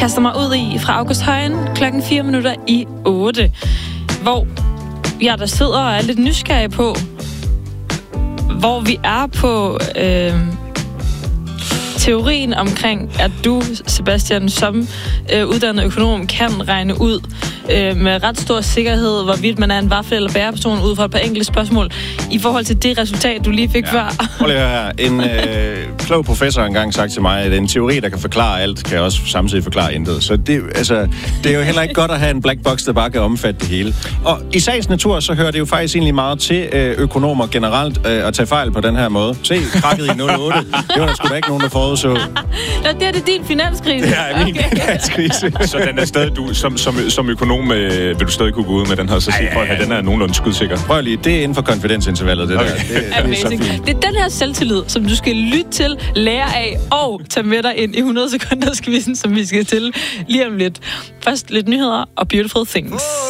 kaster mig ud i fra August Højen 7:04, hvor jeg der sidder og er lidt nysgerrig på, hvor vi er på teorien omkring, at du, Sebastian, som uddannet økonom, kan regne ud med ret stor sikkerhed, hvorvidt man er en vaffel- eller bæreperson, ud fra et par enkelte spørgsmål, i forhold til det resultat, du lige fik før. Prøv lige her. En klog professor har engang sagt til mig, at en teori, der kan forklare alt, kan også samtidig forklare intet. Så det er jo heller ikke godt at have en black box, der bare kan omfatte det hele. Og i sagens natur, så hører det jo faktisk egentlig meget til økonomer generelt at tage fejl på den her måde. Se, krakket i 08. Det var der sgu da ikke nogen, der forudså. Nå, det er din finanskrise. Ja, min finanskrise. Så den er stadig, du, som økonom, vil du stadig kunne gå ud med den her, så sige, for at den er nogenlunde skudsikker. Prøv lige, det er inden for konfidensintervallet, det der. Det er så fint. Det er den her selvtillid, som du skal lytte til, lære af og tage med dig ind i 100 sekunders quizzen, som vi skal til lige om lidt. Først lidt nyheder og Beautiful Things.